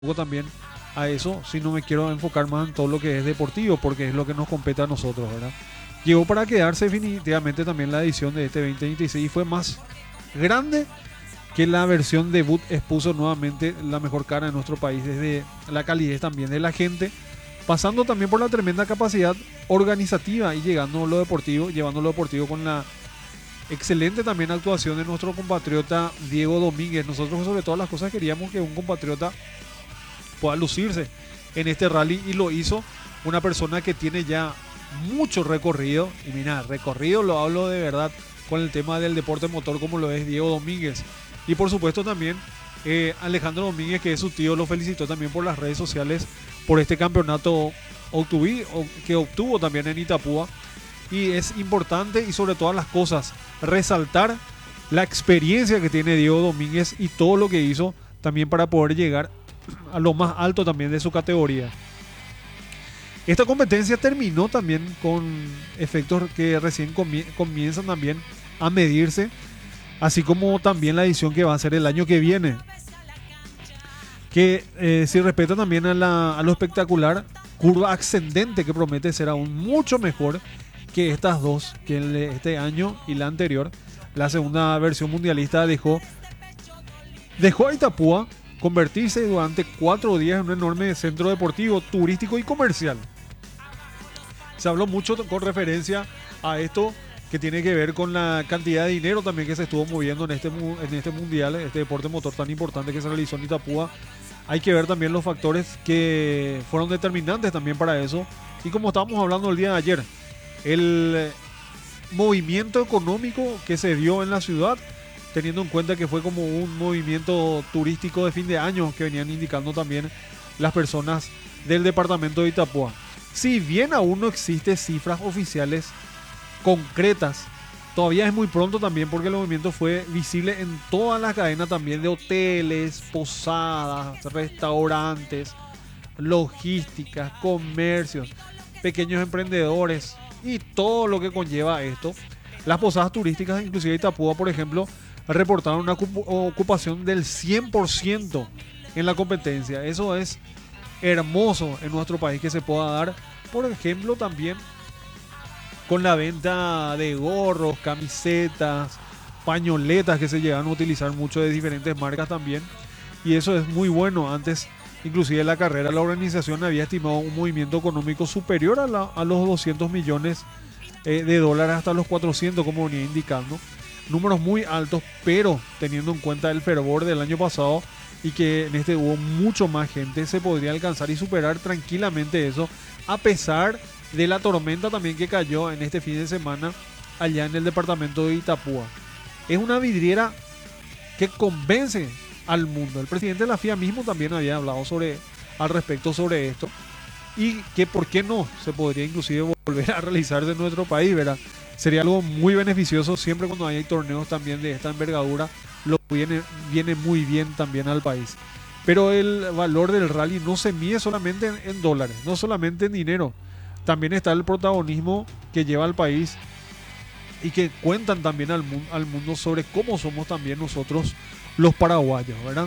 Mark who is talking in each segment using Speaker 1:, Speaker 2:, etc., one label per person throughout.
Speaker 1: también a eso, si no me quiero enfocar más en todo lo que es deportivo, porque es lo que nos compete a nosotros, ¿verdad? Llegó para quedarse definitivamente también la edición de este 2026 y fue más grande que la versión debut. Expuso nuevamente la mejor cara de nuestro país desde la calidez también de la gente, pasando también por la tremenda capacidad organizativa y llevando lo deportivo con la excelente también actuación de nuestro compatriota Diego Domínguez. Nosotros sobre todas las cosas queríamos que un compatriota pueda lucirse en este rally y lo hizo una persona que tiene ya mucho recorrido. Y mira, recorrido lo hablo de verdad con el tema del deporte motor como lo es Diego Domínguez. Y por supuesto también Alejandro Domínguez, que es su tío, lo felicitó también por las redes sociales por este campeonato que obtuvo también en Itapúa. Y es importante y sobre todas las cosas resaltar la experiencia que tiene Diego Domínguez y todo lo que hizo también para poder llegar a lo más alto también de su categoría. Esta competencia terminó también con efectos que recién comienzan también a medirse, así como también la edición que va a ser el año que viene, que si respeta también a lo espectacular, curva ascendente que promete ser aún mucho mejor que estas dos, que este año y la anterior. La segunda versión mundialista dejó a Itapúa convertirse durante 4 días en un enorme centro deportivo, turístico y comercial. Se habló mucho con referencia a esto que tiene que ver con la cantidad de dinero también que se estuvo moviendo en este mundial, este deporte motor tan importante que se realizó en Itapúa. Hay que ver también los factores que fueron determinantes también para eso. Y como estábamos hablando el día de ayer, el movimiento económico que se dio en la ciudad, teniendo en cuenta que fue como un movimiento turístico de fin de año que venían indicando también las personas del departamento de Itapúa. Si bien aún no existen cifras oficiales concretas, todavía es muy pronto también porque el movimiento fue visible en todas las cadenas también de hoteles, posadas, restaurantes, logísticas, comercios, pequeños emprendedores y todo lo que conlleva esto. Las posadas turísticas, inclusive Itapúa, por ejemplo, reportaron una ocupación del 100% en la competencia. Eso es hermoso en nuestro país que se pueda dar. Por ejemplo, también con la venta de gorros, camisetas, pañoletas que se llegan a utilizar mucho de diferentes marcas también. Y eso es muy bueno. Antes, inclusive en la carrera, la organización había estimado un movimiento económico superior a los 200 millones de dólares hasta los 400, como venía indicando. Números muy altos, pero teniendo en cuenta el fervor del año pasado y que en este hubo mucho más gente, se podría alcanzar y superar tranquilamente eso, a pesar de la tormenta también que cayó en este fin de semana allá en el departamento de Itapúa. Es una vidriera que convence al mundo. El presidente de la FIA mismo también había hablado al respecto sobre esto, y que por qué no se podría inclusive volver a realizarse en nuestro país, ¿verdad? Sería algo muy beneficioso siempre cuando hay torneos también de esta envergadura. Viene muy bien también al país. Pero el valor del rally no se mide solamente en dólares, no solamente en dinero. También está el protagonismo que lleva al país y que cuentan también al mundo sobre cómo somos también nosotros los paraguayos, ¿verdad?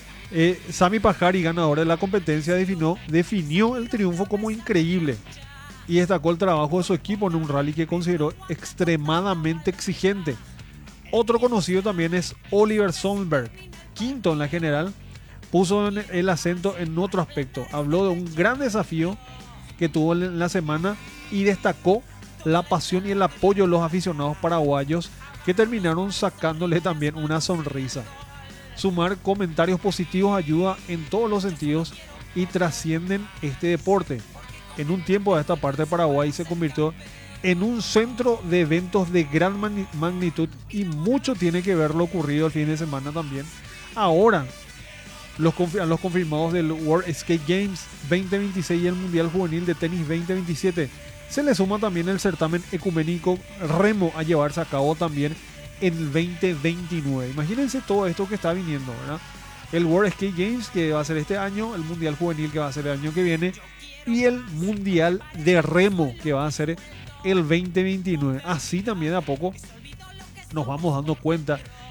Speaker 1: Sami Pajari, ganador de la competencia, definió el triunfo como increíble y destacó el trabajo de su equipo en un rally que consideró extremadamente exigente. Otro conocido también es Oliver Solberg, quinto en la general. Puso el acento en otro aspecto. Habló de un gran desafío que tuvo en la semana y destacó la pasión y el apoyo de los aficionados paraguayos, que terminaron sacándole también una sonrisa. Sumar comentarios positivos ayuda en todos los sentidos y trascienden este deporte. En un tiempo a esta parte, Paraguay se convirtió en un centro de eventos de gran magnitud y mucho tiene que ver lo ocurrido el fin de semana también. Ahora, los confirmados del World Skate Games 2026 y el Mundial Juvenil de Tenis 2027. Se le suma también el certamen ecuménico remo a llevarse a cabo también en el 2029. Imagínense todo esto que está viniendo, ¿verdad? El World Skate Games que va a ser este año, el Mundial Juvenil que va a ser el año que viene y el Mundial de Remo que va a ser el 2029. Así también de a poco nos vamos dando cuenta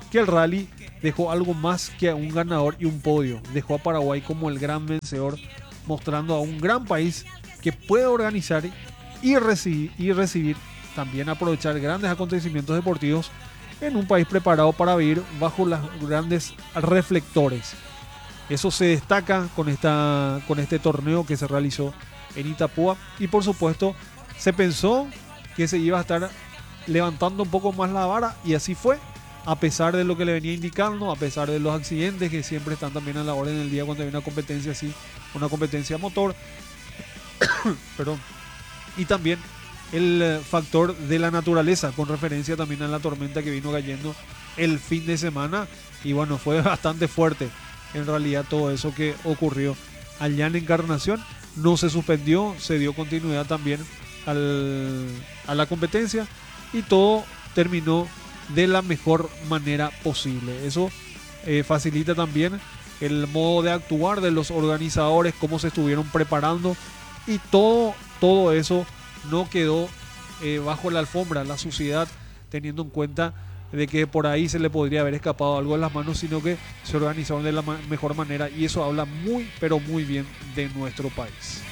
Speaker 1: que el rally dejó algo más que un ganador y un podio. Dejó a Paraguay como el gran vencedor, mostrando a un gran país que puede organizar y recibir, también aprovechar grandes acontecimientos deportivos en un país preparado para vivir bajo los grandes reflectores. Eso se destaca con este torneo que se realizó en Itapúa, y por supuesto se pensó que se iba a estar levantando un poco más la vara, y así fue, a pesar de lo que le venía indicando, a pesar de los accidentes que siempre están también a la orden del día cuando hay una competencia así, una competencia motor. Perdón. Y también el factor de la naturaleza, con referencia también a la tormenta que vino cayendo el fin de semana, y bueno, fue bastante fuerte en realidad todo eso que ocurrió allá en Encarnación. No se suspendió, se dio continuidad también a la competencia, y todo terminó de la mejor manera posible. Eso facilita también el modo de actuar de los organizadores, cómo se estuvieron preparando, y todo eso no quedó bajo la alfombra, la suciedad, teniendo en cuenta de que por ahí se le podría haber escapado algo de las manos, sino que se organizaron de la mejor manera, y eso habla muy, pero muy bien de nuestro país.